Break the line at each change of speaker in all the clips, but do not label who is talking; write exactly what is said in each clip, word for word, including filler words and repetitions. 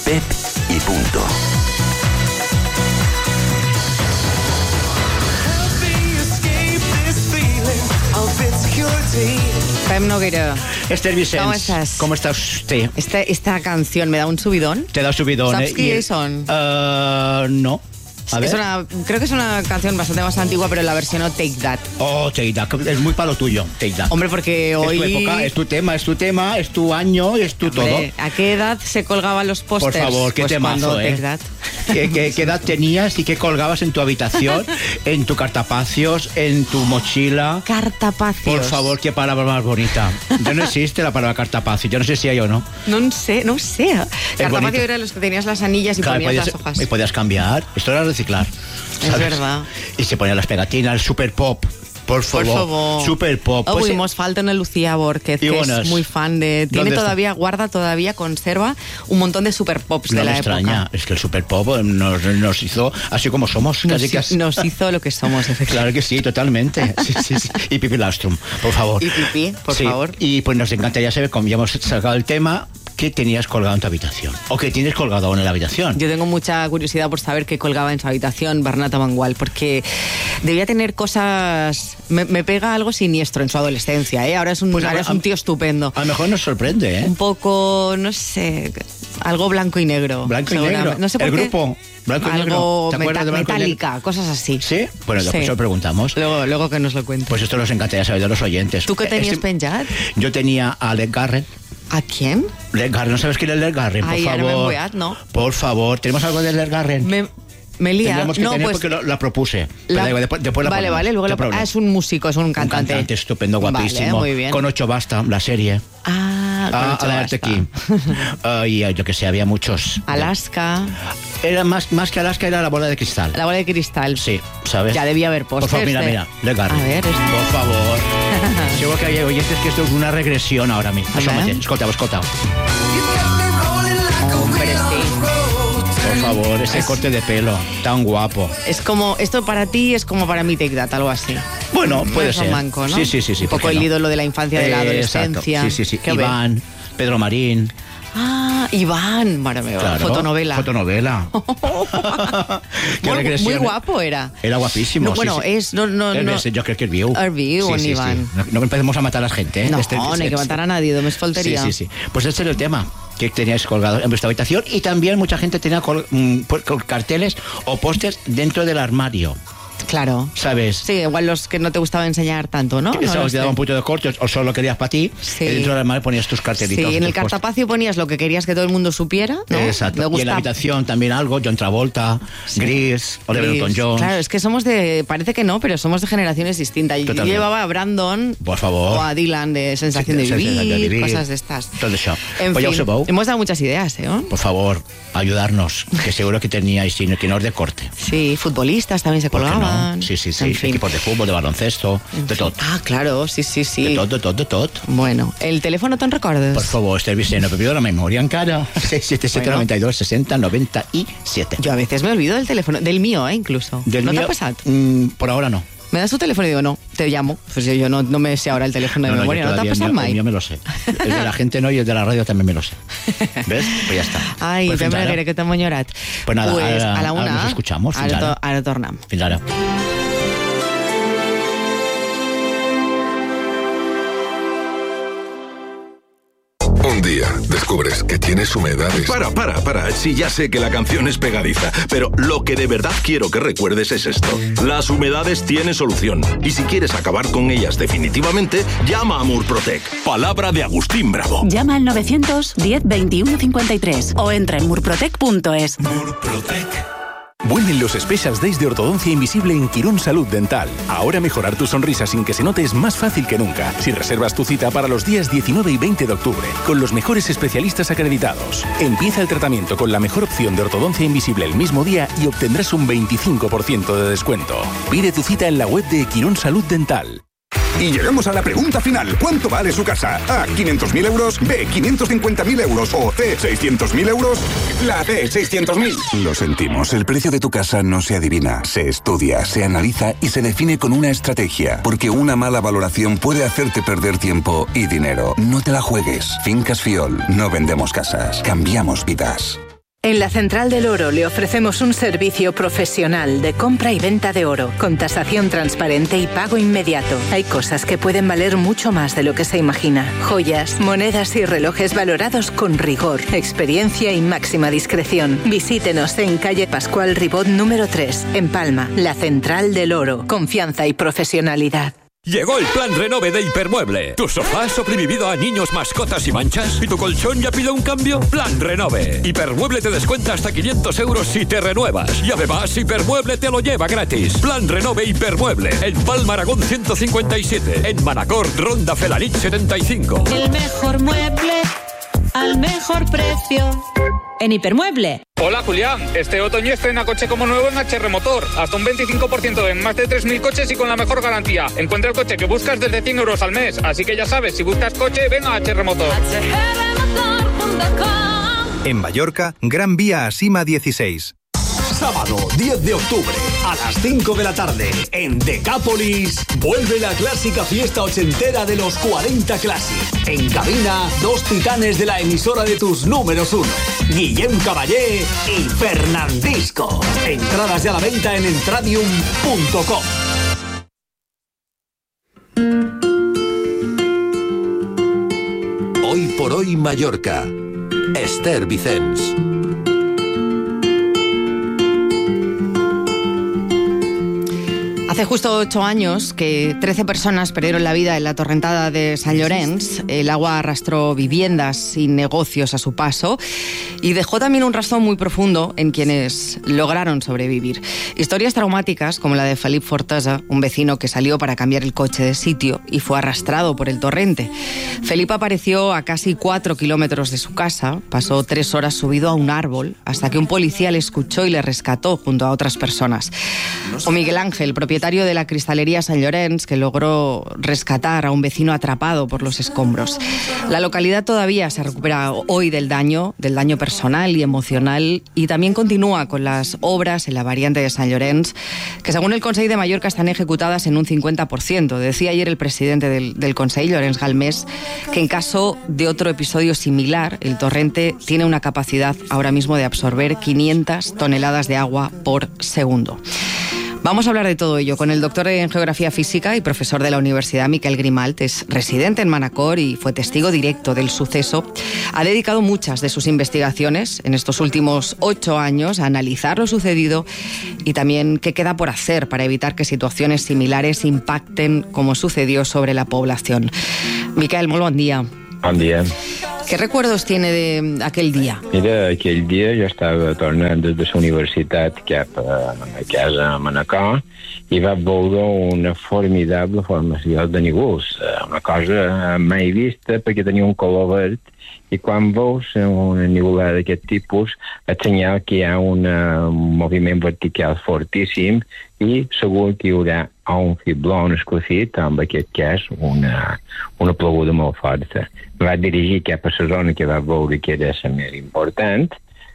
Pep y punto.
Pep Noguera.
Esther Vicens,
¿Cómo estás?
¿Cómo está usted?
Esta, esta canción me da un subidón.
Te da subidón,
¿Sabes
¿eh?
qué
Y-
son?
Uh, no. A ver.
Es una, creo que es una canción bastante más antigua, pero la versión Take That.
Oh, Take That. Es muy para lo tuyo, Take That.
Hombre, porque
Es
hoy...
tu época, es tu tema, es tu tema, es tu año, es tu
Hombre,
todo.
¿a qué edad se colgaban los
Por
pósters?
favor, qué
pues
temazo,
cuando
¿eh?
Take That.
¿Qué, qué, qué edad tenías y qué colgabas en tu habitación, en tu cartapacios, en tu mochila?
Cartapacios.
Por favor, qué palabra más bonita. Ya no existe la palabra cartapacio. Yo no sé si hay o no.
No sé, no sé. Cartapacio
bonito.
era los que tenías las anillas y
Claro,
ponías
podías-
las hojas.
Y podías cambiar. Esto era reciclar.
Es
¿sabes?
verdad.
Y se ponían las pegatinas, super pop. Por favor.
Por favor.
Super pop.
Oh,
Pues,
vimos falta en Lucía Borquez,
Y
que
buenas.
es muy fan de... Tiene
¿Dónde
todavía, guarda todavía, conserva un montón de super pops
no
de
me
la
extraña.
época.
Es que el super pop nos, nos hizo así como somos.
Nos,
Casi que así.
nos hizo lo que somos, efectivamente.
Claro que sí, totalmente. Sí, sí, sí. Y Pipi Lastrum, por favor.
Y Pipi, por
Sí.
favor.
Y pues nos encantaría saber, como ya hemos sacado el tema, qué tenías colgado en tu habitación. O qué tienes colgado aún en la habitación.
Yo tengo mucha curiosidad por saber qué colgaba en su habitación Bernat Mangual, porque debía tener cosas... Me, me pega algo siniestro en su adolescencia, ¿eh? Ahora es un,
Pues,
ahora
a-
es un tío estupendo.
A lo mejor nos sorprende, ¿eh?
Un poco, no sé, algo blanco y negro.
Blanco y
seguramente.
negro.
No sé por
El
qué.
grupo Blanco y
algo
Negro. ¿Te acuerdas
meta-
de Blanco y Negro?
metálica, cosas así.
¿Sí? Bueno,
Sí.
después lo preguntamos.
Luego, luego que nos lo cuentes.
Pues esto nos encantaría saber de los oyentes.
¿Tú qué tenías
Este-
penjat?
Yo tenía a Led Garrett.
¿A quién?
Led Garrett, ¿no sabes quién es Led Garrett? Por
Ay, ahora
favor.
me voy a- no.
Por favor, ¿tenemos algo de Led Garrett?
Me, me lía.
Tendríamos que
no,
tener
pues,
porque lo- la propuse. Pero
la-
da igual, después, después la
vale,
ponemos,
vale, luego
no
la
hay problema.
Ah, es un músico, es un
Un
cantante.
cantante estupendo, guapísimo.
Vale, muy bien.
Con ocho basta, la serie.
Ah, con
Ah,
ocho
Alerta
basta.
aquí. Ah, y yo que sé, había muchos.
Alaska,
Era más, más que Alaska, era la bola de cristal.
la bola de cristal.
Sí, ¿sabes?
Ya debía haber
Por
pósters.
favor, mira,
de-
mira, Led Garrett.
A ver, esto.
Por favor. Seguro que hay oyentes que esto es una regresión ahora mismo.
A ver.
Asómate, escolta, escolta.
Hombre, sí.
Por favor, ese
Es-
corte de pelo, tan guapo.
Es como, esto para ti es como para mí Take That, algo así.
Bueno, puede
Más
ser.
manco, ¿no?
Sí, sí, sí, sí.
Un
¿por
poco
qué
el
no?
ídolo de la infancia, de la
Eh, exacto.
adolescencia.
Sí, sí, sí.
¿Qué ve?
Iván, Pedro Marín.
Ah, Iván, madre mía,
Claro.
fotonovela.
Fotonovela. Qué
muy,
regresión.
muy guapo era.
Era guapísimo.
No,
sí,
bueno,
sí.
es, no, no,
Él
no.
es- yo creo que es Viu.
El Viu, en Iván.
No, no empecemos a matar a la gente, ¿eh?
No,
Este-
no hay que
este-
matar a nadie, me es
Sí,
foltería.
sí, sí. Pues este era el tema que teníais colgado en vuestra habitación y también mucha gente tenía col- mm, pu- col- carteles o pósters dentro del armario,
Claro.
¿sabes?
Sí, igual los que no te gustaba enseñar tanto, ¿no?
Que
No
eso
lo
os daba
sé.
un poquito de corte o solo lo querías para ti.
Sí.
Y dentro del armario ponías tus
Sí,
cartelitos.
en el
tus pósters.
cartapacio ponías lo que querías que todo el mundo supiera, ¿no?
Exacto.
Me
Y en
gusta-
la habitación también algo, John Travolta,
Sí.
Gris, Oliver
Gris.
Newton-John.
Claro, es que somos de... Parece que no, pero somos de generaciones distintas. Yo
Totalmente.
llevaba a Brandon
Por favor.
o a Dylan de Sensación de
Sí,
Vivir,
Sensación de Vivir.
cosas de estas.
Todo eso.
En
Pues ya
fin,
os sabeu.
hemos dado muchas ideas, ¿eh?
Por favor, ayudarnos, que seguro que teníais, sino que no os de corte.
Sí, futbolistas también se
¿Por qué
colgaban.
no? Sí, sí, sí.
En fin.
Equipos de fútbol, de baloncesto,
En
de
fin.
todo.
Ah, claro, sí, sí, sí.
De tot, de tot, de tot.
Bueno, el teléfono te'n recordes?
Por favor, Esther Vicens, no me pido la memoria encara. seis siete siete,
Bueno.
noventa y dos, sesenta, noventa y siete.
Yo a veces me olvido del teléfono, del mío, ¿eh? Incluso.
Del
¿No te
mío,
ha pasado?
mm, por ahora no.
Me das tu teléfono y digo, no, te llamo. Pues yo, yo no, no me sé ahora el teléfono de
yo
memoria, ¿no te ha
todavía
pasado,
el mío-
Mike?
El mío me lo sé. El de la gente no y el de la radio también me lo sé. ¿Ves? Pues ya está.
Ai,
pues
pues
fins ara.
Pep que t'hem enyorat.
Pues nada,
pues,
ara-
a la
ara
una,
nos escuchamos, fins
ara,
ara.
to- ara tornem.
Fins ara.
Un día descubres que tienes humedades.
Para, para, para. Sí, ya sé que la canción es pegadiza, pero lo que de verdad quiero que recuerdes es esto. Las humedades tienen solución. Y si quieres acabar con ellas definitivamente, llama a Murprotec. Palabra de Agustín Bravo.
Llama al novecientos diez veintiuno cincuenta y tres o entra en murprotec punto es.
Murprotec.
Vuelven los Special Days de Ortodoncia Invisible en Quirón Salud Dental. Ahora mejorar tu sonrisa sin que se note es más fácil que nunca. Si reservas tu cita para los días diecinueve y veinte de octubre, con los mejores especialistas acreditados. Empieza el tratamiento con la mejor opción de ortodoncia invisible el mismo día y obtendrás un veinticinco por ciento de descuento. Pide tu cita en la web de Quirón Salud Dental.
Y llegamos a la pregunta final. ¿Cuánto vale su casa? A, quinientos mil euros. B, quinientos cincuenta mil euros. O C, seiscientos mil euros. La C, seiscientos mil.
Lo sentimos, el precio de tu casa no se adivina, se estudia, se analiza y se define con una estrategia, porque una mala valoración puede hacerte perder tiempo y dinero. No te la juegues. Fincas Fiol, no vendemos casas, cambiamos vidas.
En la Central del Oro le ofrecemos un servicio profesional de compra y venta de oro, con tasación transparente y pago inmediato. Hay cosas que pueden valer mucho más de lo que se imagina. Joyas, monedas y relojes valorados con rigor, experiencia y máxima discreción. Visítenos en calle Pascual Ribot número tres, en Palma. La Central del Oro. Confianza y profesionalidad.
Llegó el plan Renove de Hipermueble. ¿Tu sofá ha sobrevivido a niños, mascotas y manchas? ¿Y tu colchón ya pide un cambio? Plan Renove. Hipermueble te descuenta hasta quinientos euros si te renuevas. Y además, Hipermueble te lo lleva gratis. Plan Renove Hipermueble. En Palma Aragón ciento cincuenta y siete. En Manacor, Ronda Felanich setenta y cinco.
El mejor mueble al mejor precio. En Hipermueble.
Hola Julián, este otoño estrena coche como nuevo en H R Motor. Hasta un veinticinco por ciento en más de tres mil coches y con la mejor garantía. Encuentra el coche que buscas desde cien euros al mes. Así que ya sabes, si buscas coche, ven a H R Motor.
H R motor punto com.
En Mallorca, Gran Vía Asima dieciséis.
Sábado diez de octubre a las cinco de la tarde en Decápolis vuelve la clásica fiesta ochentera de los cuarenta Classic. En cabina, dos titanes de la emisora de tus números uno, Guillem Caballé y Fernandisco. Entradas ya a la venta en entradium punto com.
Hoy por hoy Mallorca. Esther Vicens.
Hace justo ocho años que trece personas perdieron la vida en la torrentada de Sant Llorenç. El agua arrastró viviendas y negocios a su paso y dejó también un rastro muy profundo en quienes lograron sobrevivir. Historias traumáticas como la de Felip Fortesa, un vecino que salió para cambiar el coche de sitio y fue arrastrado por el torrente. Felip apareció a casi cuatro kilómetros de su casa, pasó tres horas subido a un árbol hasta que un policía le escuchó y le rescató junto a otras personas. O Miguel Ángel, propietario de la cristalería Sant Llorenç, que logró rescatar a un vecino atrapado por los escombros. La localidad todavía se recupera hoy del daño, del daño personal y emocional, y también continúa con las obras en la variante de Sant Llorenç, que según el Consell de Mallorca están ejecutadas en un cincuenta por ciento. Decía ayer el presidente del, del Consell, Llorenç Galmés, que en caso de otro episodio similar, el torrente tiene una capacidad ahora mismo de absorber quinientas toneladas de agua por segundo. Vamos a hablar de todo ello con el doctor en Geografía Física y profesor de la Universidad, Miquel Grimalt. Es residente en Manacor y fue testigo directo del suceso. Ha dedicado muchas de sus investigaciones en estos últimos ocho años a analizar lo sucedido y también qué queda por hacer para evitar que situaciones similares impacten como sucedió sobre la población. Miquel, molt bon dia.
Bon dia.
¿Qué recuerdos tiene de aquel día?
Mira, aquell dia jo estava tornant des de la universitat cap a, a casa a Manacor i va veure una formidable formació de nígols, una cosa mai vista perquè tenia un color verd i quan veus una nígola d'aquest tipus et senyal que hi ha una, un moviment vertical fortíssim i segur que hi haurà un fibló, un esclafit, en aquest cas una, una ploguda molt forta. Va dirigir cap a la zona que va veure que era la més important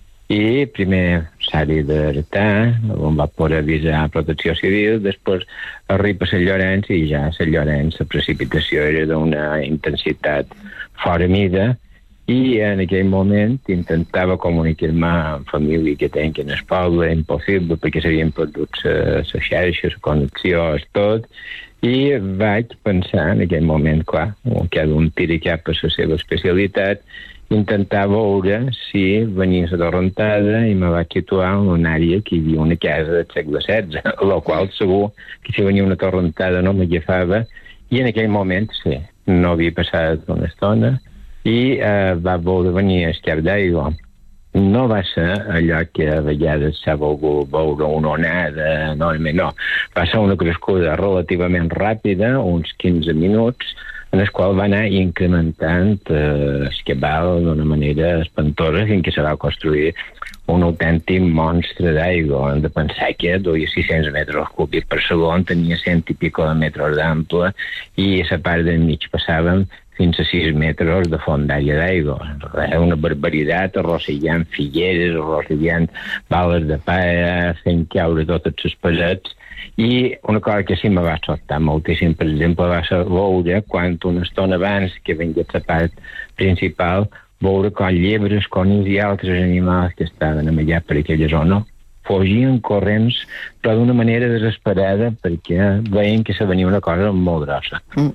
i primer s'ha d'alertar, on va poder avisar a Protecció Civil, després arriba a Sant Llorenç i ja a Sant Llorenç la precipitació era d'una intensitat fora mida i en aquell moment intentava comunicar-me amb família que tenien el poble, impossible, perquè s'havien perdut la xarxa, la connexió, tot, i vaig pensar en aquell moment, clar, cada un tira cap a la seva especialitat, intentar veure si venia la torrentada i me vaig situar en una àrea que hi havia una casa del segle setze, la qual segur que si venia una torrentada no m'agafava, i en aquell moment, sí, no havia passat una estona, i eh, va veure venir el cap d'aigua. No va ser allò que a vegades s'ha volgut veure una onada enorme, no. Va ser una crescuda relativament ràpida, uns quinze minuts, en el qual va anar incrementant eh, el cabal d'una manera espantosa fins que se va construir un autèntic monstre d'aigua. Hem de pensar que duia sis-cents metres cúbics per segon, tenia cent i pico de metres d'ample i a la part del mig passàvem fins a sis metres de font d'àrea d'aigua. Era una barbaritat, arrossellant figueres, arrossellant bales de pa, fent caure totes les parets. I una cosa que sí me va sobtar moltíssim, per exemple, va ser veure quan una estona abans que venia la part principal veure com llebres, conills i altres animals que estaven allà per aquella zona fugien corrents, però d'una manera desesperada, perquè veien que se venia una cosa molt grossa.
Mm.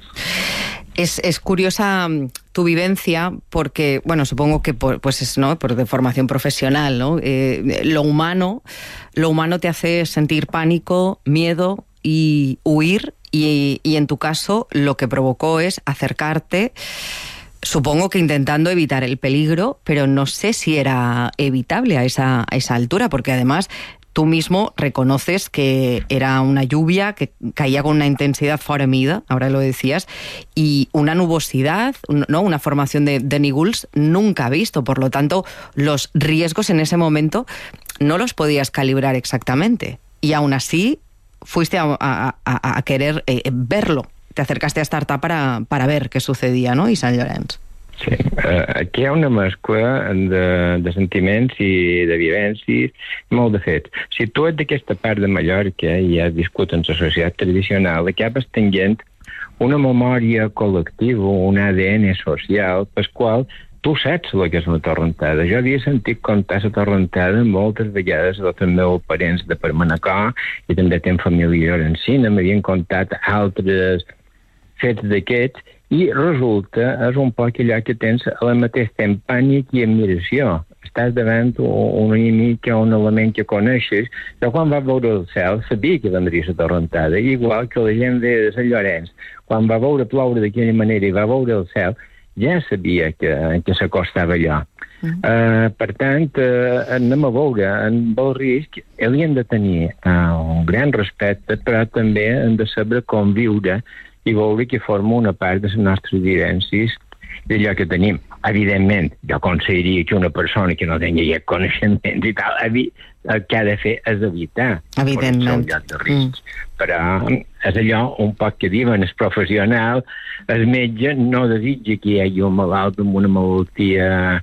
Es, es curiosa tu vivencia porque, bueno, supongo que por, pues es, ¿no? por de formación profesional, ¿no? Eh, lo humano, lo humano te hace sentir pánico, miedo y huir, y, y en tu caso lo que provocó es acercarte, supongo que intentando evitar el peligro, pero no sé si era evitable a esa, a esa altura, porque además tú mismo reconoces que era una lluvia que caía con una intensidad fora mida, ahora lo decías, y una nubosidad, ¿no? Una formación de, de nígols nunca visto. Por lo tanto, los riesgos en ese momento no los podías calibrar exactamente. Y aún así, fuiste a, a, a, a querer eh, verlo. Te acercaste a Estartà para, para ver qué sucedía, ¿no? Y Sant Llorenç.
Sí, uh, aquí hi ha una mescla de, de sentiments i de vivències molt de fet. Si tu ets d'aquesta part de Mallorca i has viscut en la societat tradicional, acabes tenint una memòria col·lectiva, un A D N social, pel qual tu saps el que és una torrentada. Jo havia sentit contar la torrentada moltes vegades dels meus parents de per Manacor i també tenc família en Sina, m'havien contat altres fets d'aquests, i resulta, és un poc allò que tens al mateix temps pànic i admiració. Estàs davant un enemic o un element que coneixes, però quan va veure el cel sabia que vendria la torrentada, igual que la gent ve de Sant Llorenç, quan va veure ploure d'aquella manera i va veure el cel, ja sabia que, que s'acostava allò. Mm. Uh, per tant, uh, anem a veure amb el risc, hem de tenir uh, un gran respecte, però també hem de saber conviure i veure que forma una part de les nostres vivències d'allò que tenim. Evidentment, jo aconseguiria que una persona que no tingui aquest coneixement i tal, el que ha de fer és evitar
evidentment
un lloc de risc. Mm. Però és allò un poc que diuen, el professional, el metge no desitja que hi hagi un malalt amb una malaltia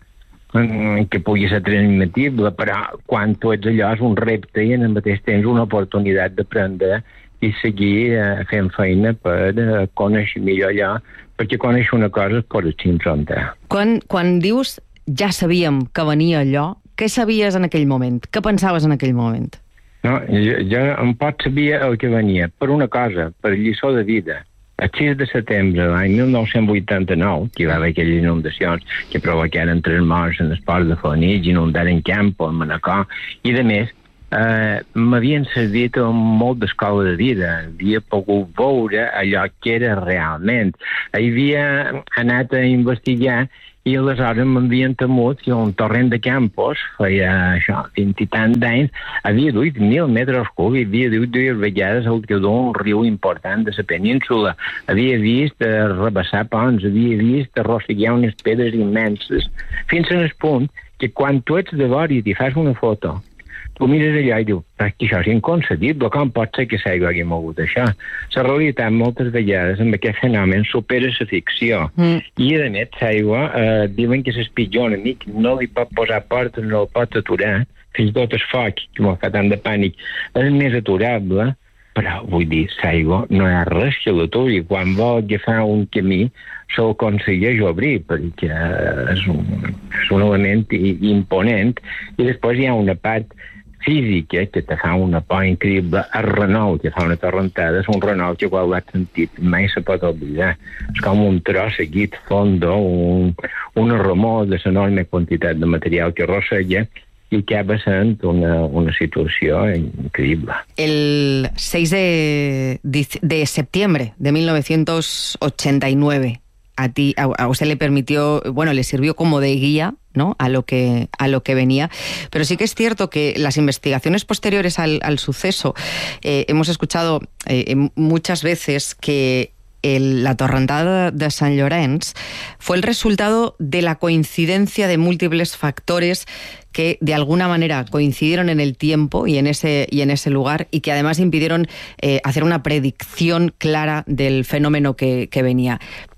que pugui ser transmitible, però quan tu ets allò és un repte i en el mateix temps una oportunitat d'aprendre i seguir eh, fent feina per eh, conèixer millor allò, perquè conèixer una cosa es pot enfrontar.
Quan, quan dius ja sabíem que venia allò, què sabies en aquell moment? Què pensaves en aquell moment?
No, jo, jo en pot sabia el que venia, per una cosa, per lliçó de vida. El sis de setembre de l'any mil nou-cents vuitanta-nou, que hi va haver aquelles inundacions que provocaren tres morts en el port de Fonich, inundaren Campo, en Manacor, i de més, Uh, m'havien servit molt d'escola de vida. Havia pogut veure allò que era realment. Havia anat a investigar i aleshores m'havien temut que un torrent de Campos, feia això, vint i tant d'anys, havia duit mil metres cúbics, havia duit dues vegades el que d'un riu important de la península, havia vist eh, rebassar ponts, havia vist arrossegar unes pedres immenses, fins al punt que quan tu ets de vora i t'hi fas una foto, tu mires allà i dius, però que això és inconcebible, com pot ser que s'hagi hagi mogut això? La realitat moltes vegades amb aquest fenomen supera la ficció. Mm. I a més, l'aigua, eh, diuen que és pitjor enemic, no li pot posar portes, no el pot aturar, fins i tot el foc, que m'ho fa tant de pànic, és més aturable, però vull dir, l'aigua no hi ha res que l'aturi. Quan vol agafar un camí, se'l aconsegueix obrir, perquè és un, és un element imponent, i després hi ha una part física que te fa una por increïble. El Renault que fa una torrentada és un Renault que quan l'has sentit mai se pot oblidar. És com un tros seguit fondo, un, una remor de l'enorme quantitat de material que arrossega i acaba sent una, una situació increïble.
El seis de, de septiembre de mil novecientos ochenta y nueve a ti, a, a usted le permitió, bueno, le sirvió como de guía, ¿no?, a lo que a lo que venía, pero sí que es cierto que las investigaciones posteriores al, al suceso, eh, hemos escuchado eh, muchas veces que el, la torrentada de Sant Llorenç fue el resultado de la coincidencia de múltiples factores que de alguna manera coincidieron en el tiempo y en ese, y en ese lugar, y que además impidieron eh, hacer una predicción clara del fenómeno que, que venía.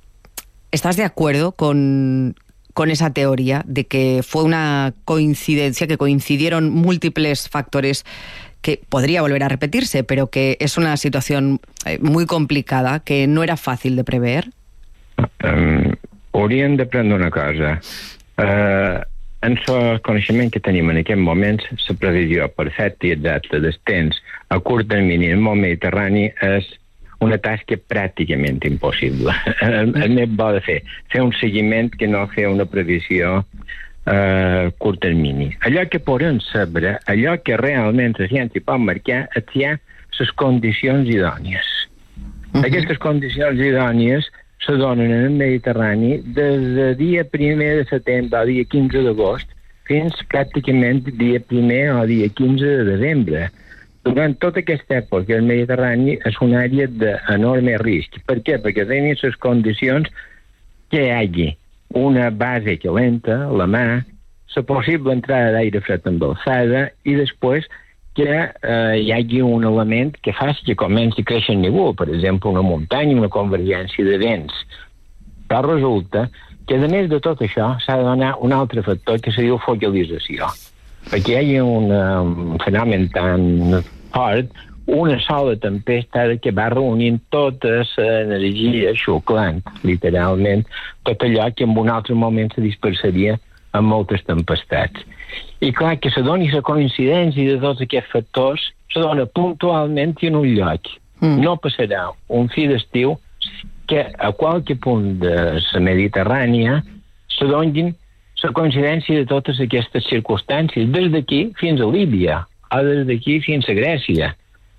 ¿Estás de acuerdo con, con esa teoría de que fue una coincidencia, que coincidieron múltiples factores que podría volver a repetirse, pero que es una situación muy complicada, que no era fàcil de prever?
Um, hauríem d'aprendre una cosa. Eh, en el coneixement que tenim en aquest moment, la previsió perfecta i exacta del temps a curt termini en el món mediterrani és una tasca pràcticament impossible. El, el més bo de fer, fer un seguiment que no fer una previsió a curt termini. Allò que podem saber, allò que realment la ciència pot marcar, és hi ha les condicions idònies. Uh-huh. Aquestes condicions idònies se donen en el Mediterrani des del dia primer de setembre al dia quinze d'agost fins pràcticament dia primer o dia quinze de desembre. Durant tota aquesta època el Mediterrani és una àrea d'enorme risc. Per què? Perquè tenen les condicions que hi hagi una base calenta, la mà, la possible entrada d'aire fred amb alçada i després que eh, hi hagi un element que faci que comenci a créixer el nivell, per exemple, una muntanya, una convergència de vents. Però resulta que, a més de tot això, s'ha de donar un altre factor que se diu focalització. Perquè hi hagi un, un fenomen tan fort, una sola tempesta que va reunint tota l'energia xuclant, literalment, tot allò que en un altre moment se dispersaria en moltes tempestats. I clar, que se doni la coincidència de tots aquests factors se dona puntualment en un lloc. Mm. No passarà un fi d'estiu que a qualque punt de la Mediterrània se donin la coincidència de totes aquestes circumstàncies, des d'aquí fins a Líbia, o des d'aquí fins a Grècia.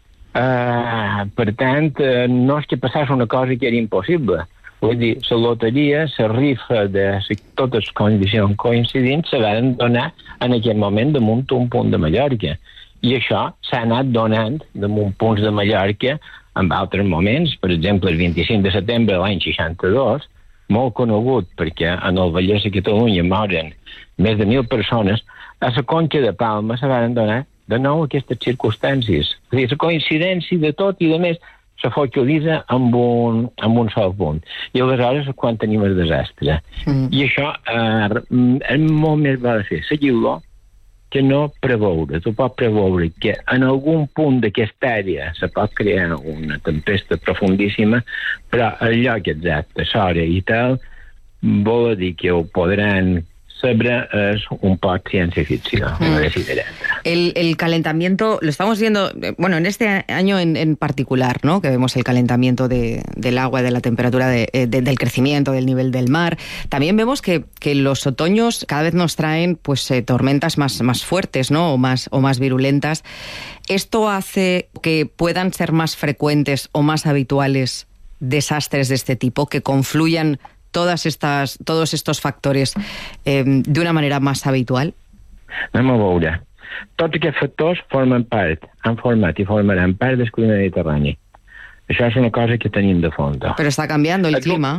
Uh, per tant, uh, no és que passés una cosa que era impossible. Vull dir, la loteria, la rifa de totes les condicions coincidents se van donar en aquest moment damunt un punt de Mallorca. I això s'ha anat donant damunt punts de Mallorca en altres moments. Per exemple, el vint-i-cinc de setembre de l'any seixanta-dos, molt conegut perquè en el Vallès de Catalunya moren més de mil persones, a la Conca de Palma se van donar de nou aquestes circumstàncies. És a dir, la coincidència de tot i de més se focalitza amb un, amb un sol punt. I aleshores és quan tenim el desastre. Mm. I això eh, és molt més bo de fer. Seguir-lo que no preveure. Tu pots preveure que en algun punt d'aquesta àrea se pot crear una tempesta profundíssima, però el lloc exacte, l'hora i tal, vol dir que ho podran saber es un poco ciencia ficción. Mm.
El, el calentamiento, lo estamos viendo, bueno, en este año en, en particular, ¿no? Que vemos el calentamiento de, del agua, de la temperatura, de, de, del crecimiento del nivel del mar. También vemos que, que los otoños cada vez nos traen pues eh, tormentas más, más fuertes, ¿no? O más, o más virulentas. ¿Esto hace que puedan ser más frecuentes o más habituales desastres de este tipo, que confluyan todas estas, todos estos factores eh, de una manera más habitual?
Anem a veure. Tots aquests factors formen part, han format i formaran part del clima mediterrani. Això és una cosa que tenim de fons.
Però està canviant el, el clima.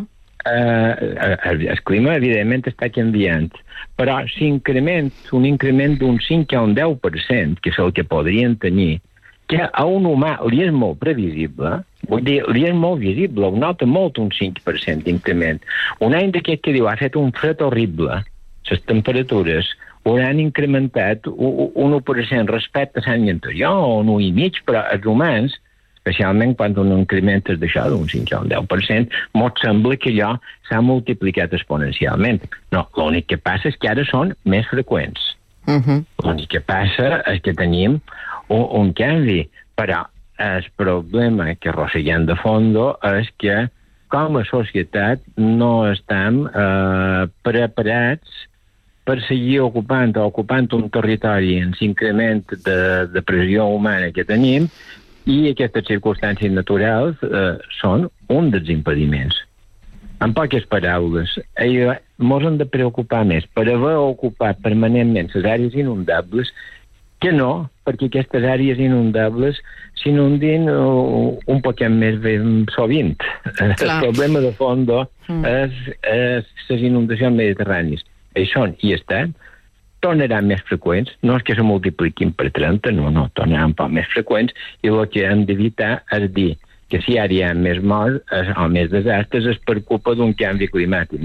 Uh, el, el clima, evidentment, està canviant. Però si increment, un increment d'un cinc a un deu per cent, que és el que podrien tenir, que a un humà li és molt previsible, vull dir, li és molt visible, ho nota molt un cinc per cent d'increment. Un any d'aquest que diu ha fet un fred horrible, les temperatures hauran incrementat un u per cent respecte a l'any anterior, o un u i mig, però els humans, especialment quan un increment és d'això, d'un cinc a un deu per cent, mos sembla que allò s'ha multiplicat exponencialment. No, l'únic que passa és que ara són més freqüents. Uh-huh. L'únic que passa és que tenim un, un canvi, però el problema que arrosseguem de fondo és que com a societat no estem eh, preparats per seguir ocupant o ocupant un territori en l'increment de, de pressió humana que tenim, i aquestes circumstàncies naturals eh, són un dels impediments. En poques paraules, eh, ens hem de preocupar més per haver ocupat permanentment les àrees inundables que no, perquè aquestes àrees inundables s'inundin un poquet més ben sovint. Clar. El problema de fons mm. és, és les inundacions mediterrànies. Hi són i estan, tornaran més freqüents, no és que se multipliquin per trenta, no, no, tornaran un poc més freqüents, i el que hem d'evitar és dir que si ara hi ha més morts o més desastres és per culpa d'un canvi climàtic. No,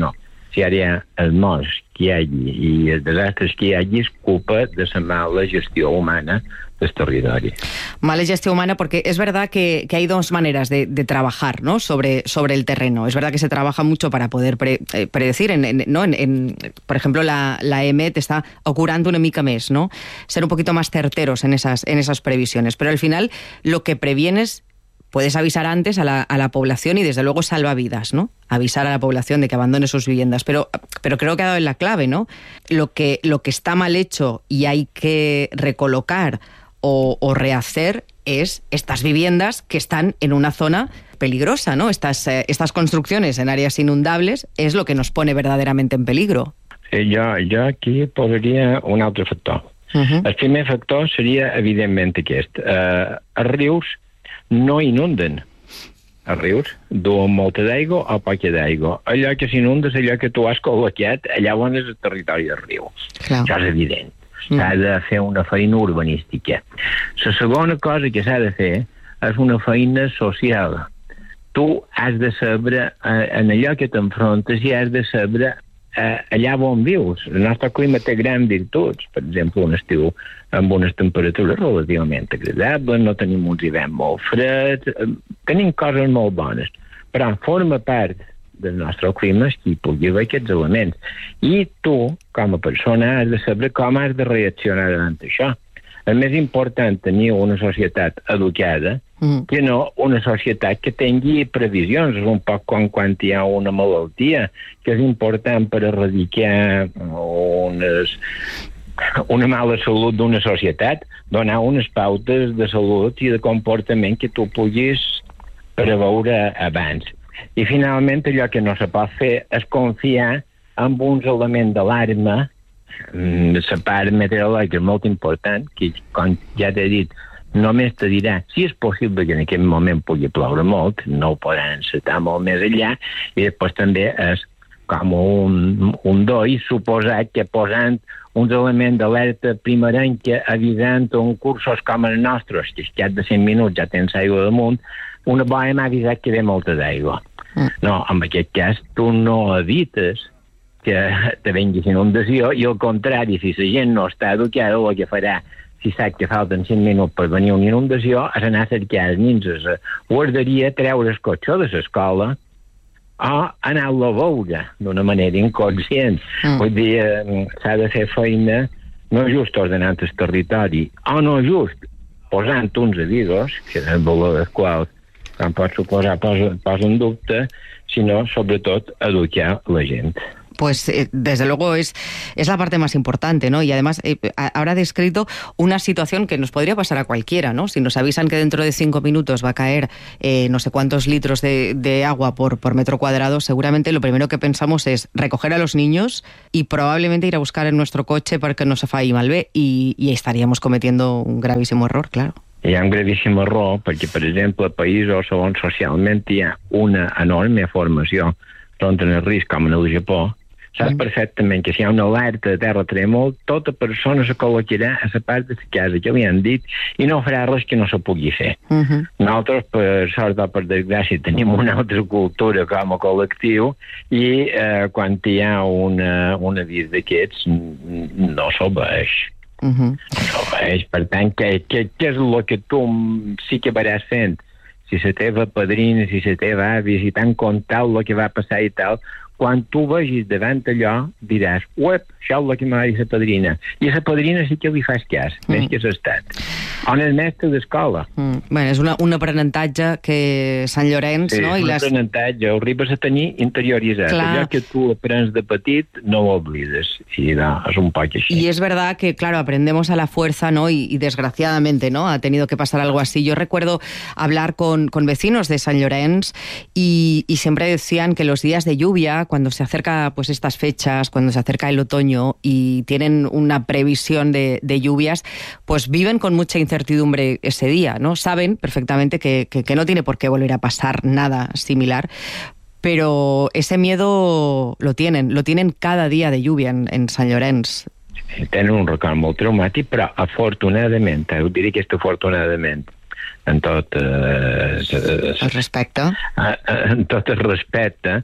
si ara hi ha el mos que hi hagi i els desastres que hi hagi és culpa de la mala gestió humana del territori.
Mala gestión humana, porque es verdad que, que hay dos maneras de, de trabajar, ¿no?, sobre, sobre el terreno. Es verdad que se trabaja mucho para poder pre, eh, predecir, en, en, ¿no? En, en, por ejemplo, la, la E M E T está augurando una mica més, ¿no?, ser un poquito más certeros en esas, en esas previsiones. Pero al final, lo que previenes, puedes avisar antes a la, a la población y desde luego salva vidas, ¿no? Avisar a la población de que abandone sus viviendas. Pero, pero creo que ha dado en la clave, ¿no? Lo que, lo que está mal hecho y hay que recolocar o, o rehacer es estas viviendas que están en una zona peligrosa, ¿no? Estas, eh, estas construcciones en áreas inundables es lo que nos pone verdaderamente en peligro.
Sí, jo, jo aquí posaria un altre factor. Uh-huh. El primer factor seria, evidentment, aquest. Uh, els rius no inunden. Els rius duen molta d'aigua o poca d'aigua. Allò que s'inunda és allò que tu has col·locat allà on és el territori del riu. Clar. Això és evident. S'ha de fer una feina urbanística. La segona cosa que s'ha de fer és una feina social. Tu has de saber, eh, en allò que t'enfrontes, i has de saber eh, allà on vius. El nostre clima té grans virtuts. Per exemple, un estiu amb unes temperatures relativament agradables, no tenim uns hiverns molt freds, eh, tenim coses molt bones. Però forma part del nostre clima és que hi pugui haver aquests elements. I tu, com a persona, has de saber com has de reaccionar davant això. És més important tenir una societat educada mm. que no una societat que tingui previsions. És un poc com quan hi ha una malaltia que és important per erradicar unes, una mala salut d'una societat, donar unes pautes de salut i de comportament que tu puguis preveure abans. I finalment allò que no se pot fer és confiar en uns elements d'alarma. La part meteorològica és molt important, que com ja t'he dit, només te dirà si és possible que en aquest moment pugui ploure molt, no ho podran encetar molt més enllà, i després també és com un, un doi suposat que posant uns elements d'alerta primerenca avisant un cursos com els nostres, que es cap de cent minuts ja tens aigua damunt, una boia m'ha avisat que ve molta d'aigua. Mm. No, en aquest cas tu no evites que te vengui inundació i al contrari, si la gent no està educada, el que farà, si sap que falten cinc minuts per venir una inundació, és anar a cercar els nins a la guarderia, treure el cotxe de l'escola o anar-lo a veure d'una manera inconscient. Mm. Vull dir, s'ha de fer feina no just ordenant el territori, o no just posant uns avisos, que és el valor dels quals com pot suposar posa, posa en dubte, sinó sobretot educar la gent.
Pues eh, desde luego es, es la parte más importante, ¿no? Y además eh, habrá descrito una situación que nos podría pasar a cualquiera, ¿no? Si nos avisan que dentro de cinco minutos va a caer eh, no sé cuántos litros de, de agua por, por metro cuadrado, seguramente lo primero que pensamos es recoger a los niños y probablemente ir a buscar en nuestro coche perquè no se faci malbé, i, i estaríamos cometiendo un gravísimo error, claro.
Hi ha un gravíssim error perquè, per exemple, a països on socialment hi ha una enorme formació contra el risc, com en el Japó, saps mm. perfectament que si hi ha una alerta de terratrèmol, tota persona se col·locarà a la part de la casa que li han dit i no farà res que no se pugui fer. Mm-hmm. Nosaltres, per sort o per desgràcia, tenim una altra cultura com a col·lectiu i eh, quan hi ha una, un avís d'aquests no s'obeix. Uh-huh. No, és, per tant, què, què, què és el que tu sí que varàs fent? Si la teva padrina, si la teva àvia, si t'han contat el que va passar i tal, quan tu vegis davant allò, diràs, uep, això és el que m'ha dit la padrina. I a la padrina sí que li fas cas, mm. més que l'estat. On és mestre d'escola.
Mm. Bé, és una, un aprenentatge que Sant Llorenç...
Sí,
no?
és
un
les... aprenentatge, ho arribes a tenir interioritzat. Clar. Allò que tu aprens de petit no ho oblides. I no, és un poc així.
Y es verdad que, claro, aprendemos a la fuerza, ¿no? Y, y desgraciadamente, ¿no? Ha tenido que pasar algo así. Yo recuerdo hablar con, con vecinos de Sant Llorenç y, y siempre decían que los días de lluvia, cuando se acerca pues estas fechas, cuando se acerca el otoño y tienen una previsión de, de lluvias, pues viven con mucha incertidumbre ese día, ¿no? Saben perfectamente que, que, que no tiene por qué volver a pasar nada similar, pero ese miedo lo tienen, lo tienen cada día de lluvia en, en Sant Llorenç.
Tenen un record molt traumàtic, però afortunadament, eh, ho diré que és afortunadament, en tot, eh,
el respecte,
en tot el respecte,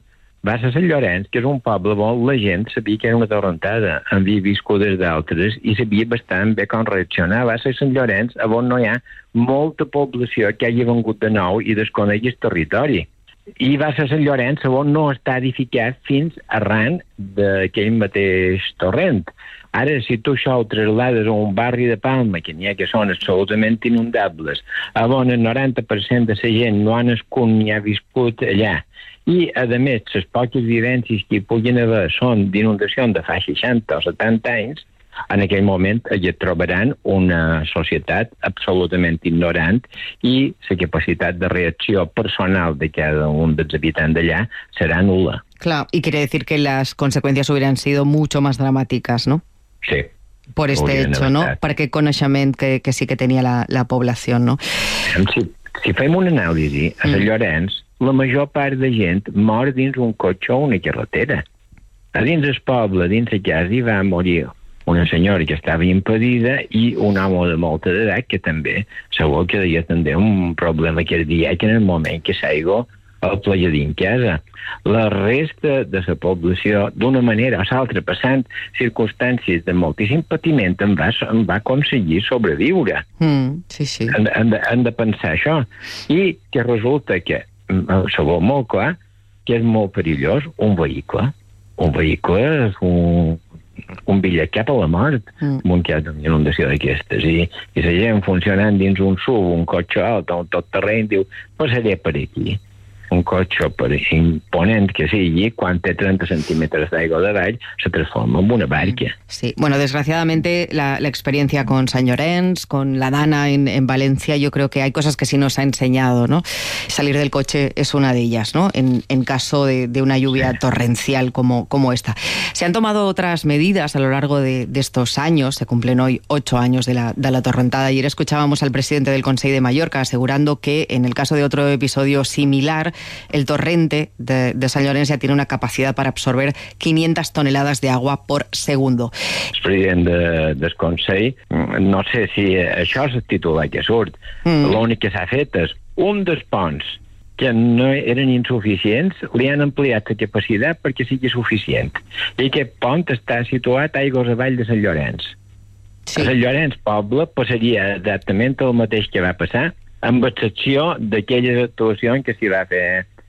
va ser Sant Llorenç, que és un poble on la gent sabia que era una torrentada, havia viscut des d'altres i sabia bastant bé com reaccionar. Va ser Sant Llorenç, on no hi ha molta població que hagi vengut de nou i desconeix el territori. I va ser Sant Llorenç, on no està edificat fins arran d'aquell mateix torrent. Ara, si tu això ho traslades a un barri de Palma, que n'hi ha que són absolutament inundables, on el noranta per cent de la gent no ha nascut ni ha viscut allà, i, a més, les poques vivències que hi puguin haver són d'inundacions de fa seixanta o setanta anys, en aquell moment hi trobaran una societat absolutament ignorant i la capacitat de reacció personal de cada un dels habitants d'allà serà nula.
Claro, y quiere decir que las consecuencias hubieran sido mucho más dramáticas, ¿no?
Sí.
Por este hecho, ¿no? Per aquest coneixement que, que sí que tenia la, la població, no?
Si, si fem una anàlisi, a Sant Llorenç, la major part de gent mor dins un cotxe o una carretera. A dins el poble, dins la casa, hi va morir una senyora que estava impedida i un home de molta edat que també segur que deia també un problema cardíac en el moment que s'aigua al plaer dins casa. La resta de la població, d'una manera o l'altra, passant circumstàncies de moltíssim patiment, en va, en va aconseguir sobreviure.
Mm, sí, sí.
Han, han, de, han de pensar això. I que resulta que, segur molt clar, que és molt perillós un vehicle. Un vehicle és un un bitllet cap a la mort, mm. amb un cas d'una inundació d'aquestes. I, i la gent funcionant dins un S U V, un cotxe alt, un tot terreny, diu, passaré per aquí. Un cotxe per imponent que sigui, quan té treinta centímetros d'aigua de vall, se transforma en una barca.
Sí, bueno, desgraciadamente la, la experiencia con San Llorenç, con la Dana en, en Valencia, yo creo que hay cosas que sí nos ha enseñado, ¿no? Salir del coche es una de ellas, ¿no? En, en caso de, de una lluvia sí. torrencial como, como esta. Se han tomado otras medidas a lo largo de, de estos años, se cumplen hoy ocho años de la, de la torrentada. Ayer escuchábamos al presidente del Consell de Mallorca asegurando que en el caso de otro episodio similar, el torrente de, de Sant Llorenç ja tiene una capacidad para absorber quinientas toneladas de agua por segundo.
El president de, del Consell, no sé si això és el titular que surt. Mm. L'únic que s'ha fet és un dels ponts que no eren insuficients, li han ampliat la capacitat perquè sigui suficient. I aquest pont està situat a aigües avall de Sant Llorenç. Sí. A Sant Llorenç poble passaria exactament el mateix que va passar, amb excepció d'aquelles actuacions que s'hi va fer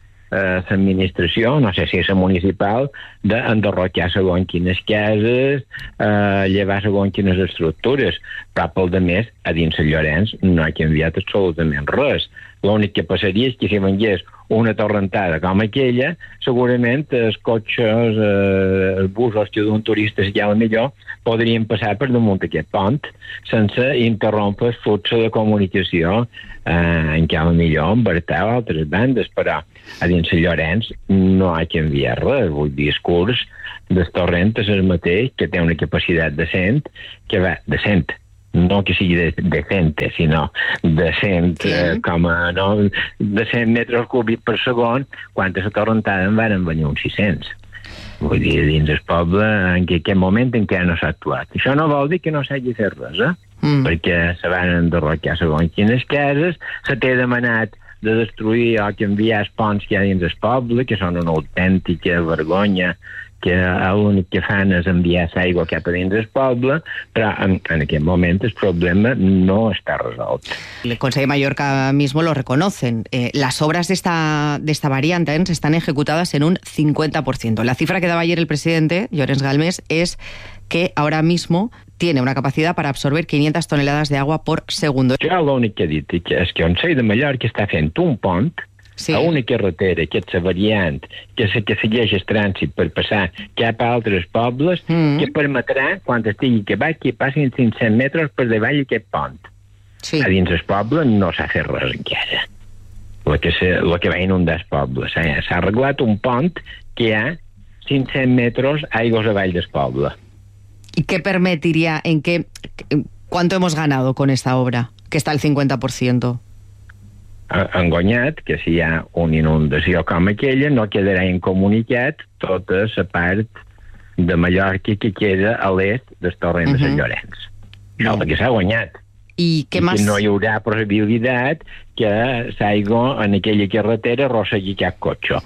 eh, l'administració, no sé si és la municipal, d'enderrocar segons quines cases, eh, llevar segons quines estructures, però pel de més, a dins Sant Llorenç no ha canviat absolutament res. L'únic que passaria és que si vengués una torrentada com aquella, segurament els cotxes, eh, els busos que d'un turistes ja millor podrien passar per damunt d'aquest pont sense interrompre el flux de comunicació eh, en què millor envertar a altres bandes, però a dins Sant Llorenç no ha canviat res. Vull dir, el curs del torrent és el mateix, que té una capacitat de cent, que va de cent. No que sigui de, de cent, sinó de cent, sí. eh, com a, no, de cent metres cúbics per segon, quan a la torrentada en van venir uns sis-cents. Vull dir, dins el poble, en aquest moment encara no s'ha actuat. Això no vol dir que no s'hagi fet res, eh? Mm. Perquè se van enderrocar segons quines cases, se t'ha demanat de destruir o canviar els ponts que hi ha dins el poble, que són una autèntica vergonya, que l'únic que fan és enviar l'aigua cap a dins del poble, però en, en aquest moment el problema no está resuelto.
El Consejo de Mallorca mismo lo reconocen. Eh, las obras de esta, de esta variante ¿eh? están ejecutadas en un cincuenta por ciento. La cifra que daba ayer el presidente, Llorenç Galmés, es que ahora mismo tiene una capacidad para absorber quinientas toneladas de agua por segundo.
Jo l'únic que he dit és que el Consell de Mallorca està fent un pont sí. a una carretera, que és la variant, que, se, que segueix el trànsit per passar cap a altres pobles, mm. que permetrà, quan estigui acabat, que passin cinc-cents metres per davall aquest pont. Sí. A dins el poble no s'ha fet res encara. El que, se, el que va inundar el poble. S'ha, s'ha arreglat un pont que hi ha cinc-cents metres aigües avall del poble.
¿Y qué permitiría, en qué, cuánto hemos ganado con esta obra, que está al cincuenta por ciento?
Han guanyat que si hi ha una inundació com aquella no quedarà incomunicat tota la part de Mallorca que queda a l'est del torrent uh-huh. de Sant Llorenç. Això és el que s'ha guanyat.
I què més?
I no hi haurà possibilitat que l'aigua en aquella carretera arrossegui cap cotxe.
Mm.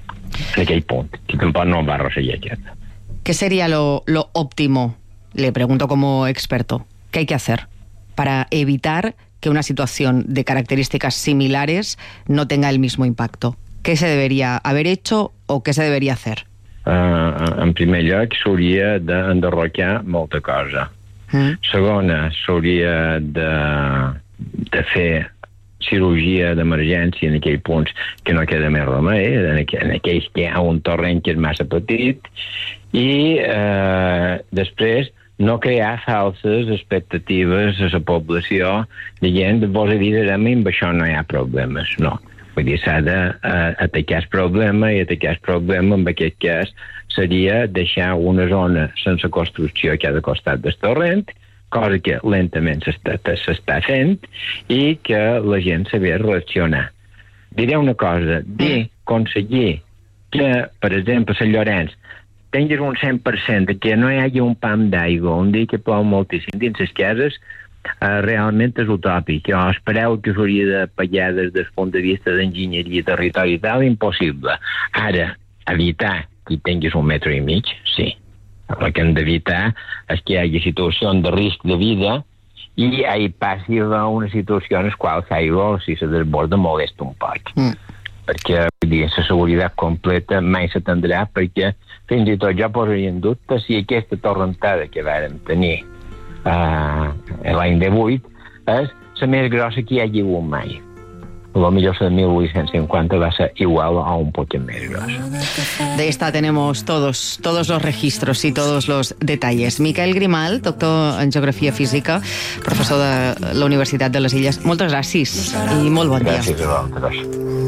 en aquell punt, que tampoc no va arrossegar aquest.
¿Qué sería lo, lo óptimo? Le pregunto como experto. ¿Qué hay que hacer para evitar que una situación de características similares no tenga el mismo impacto? ¿Qué se debería haber hecho o qué se debería hacer?
Uh, en primer lloc, s'hauria d'enderrocar molta cosa. Mm. Segona, s'hauria de, de fer cirurgia d'emergència en aquells punts que no queda més remei, en, aqu en aquells que hi ha un terreny que és massa petit, i eh, després no crear falses expectatives a la població dient, vos avisarem i amb això no hi ha problemes. No. Vull dir, s'ha d'atacar el problema, i atacar el problema en aquest cas seria deixar una zona sense construcció que ha de costat del torrent, cosa que lentament s'està fent, i que la gent sabés reaccionar. Diré una cosa, dir, aconseguir que, per exemple, a Sant Llorenç tinguis un cent per cent de que no hi hagi un pam d'aigua un dia que plou moltíssim dins les cases, uh, realment és utòpic. Jo espereu que s'hauria de pagar des del punt de vista d'enginyeria territorial, impossible. Ara, evitar que tinguis un metre i mig, sí. El que hem d'evitar és que hi hagi situacions de risc de vida i hi passi a una situació en la qual l'aigua, si se desborda, molesta un poc. Mm. Perquè, vull dir, la seguretat completa mai s'atendrà, perquè fins i tot jo posaria en dubte si aquesta torrentada que vàrem tenir uh, l'any divuit és la més grossa que hi hagi hagut mai. A lo mejor la de mil vuit-cents cinquanta va ser igual a un poco más grossa.
De esta tenemos todos, todos los registros y todos los detalles. Miquel Grimal, doctor en Geografia Física, professor de la Universitat de les Illes. Moltes gràcies i molt bon dia.
Gràcies a vosaltres.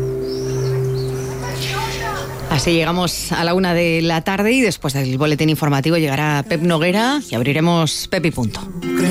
Así llegamos a la una de la tarde y después del boletín informativo llegará Pep Noguera y abriremos Pep y Punto.